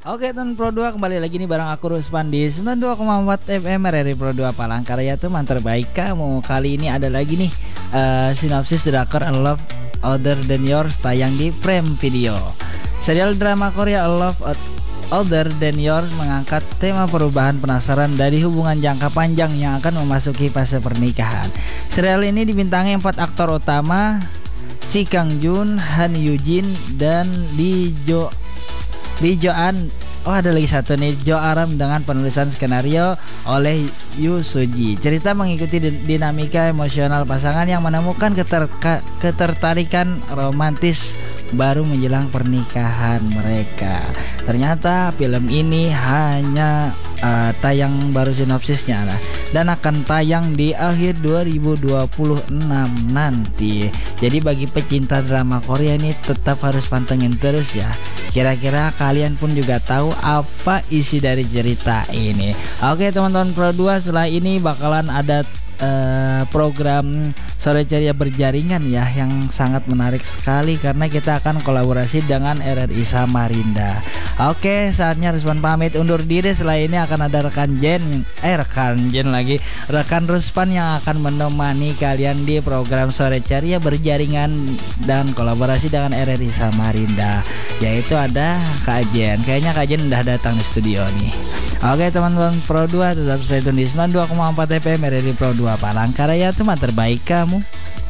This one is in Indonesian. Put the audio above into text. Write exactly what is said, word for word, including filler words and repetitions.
Oke teman Pro dua, kembali lagi nih bareng aku Ruspan di sembilan puluh dua koma empat F M R R I Pro dua Palangkaraya, teman terbaik kamu. Kali ini ada lagi nih uh, sinopsis drakor A Love Other Than Yours tayang di Prime Video. Serial drama Korea A Love Other Than Yours mengangkat tema perubahan penasaran dari hubungan jangka panjang yang akan memasuki fase pernikahan. Serial ini dibintangi empat aktor utama, Si Kang Jun, Han Yoo Jin, dan Lee Jo Lee Jo-an. Oh, ada lagi satu nih, Jo Aram, dengan penulisan skenario oleh Yu Suji. Cerita mengikuti dinamika emosional pasangan yang menemukan keterka- ketertarikan romantis baru menjelang pernikahan mereka. Ternyata film ini hanya uh, tayang baru sinopsisnya lah, dan akan tayang di akhir dua ribu dua puluh enam nanti. Jadi bagi pecinta drama Korea ini tetap harus pantengin terus ya. Kira-kira kalian pun juga tahu apa isi dari cerita ini. Oke teman-teman Pro dua, setelah ini bakalan ada uh, program Sore Ceria Berjaringan ya, yang sangat menarik sekali karena kita akan kolaborasi dengan R R I Samarinda. Oke, saatnya Ruspan pamit undur diri. Setelah ini akan ada rekan Jen Eh rekan Jen lagi rekan Ruspan yang akan menemani kalian di program Sore Ceria Berjaringan dan kolaborasi dengan R R I Samarinda, yaitu ada Kak Jen. Kayaknya Kak Jen udah datang di studio nih. Oke teman-teman Pro dua, tetap stay tune di sembilan puluh dua koma empat F M R R I Pro dua Palangkaraya, teman terbaik kamu.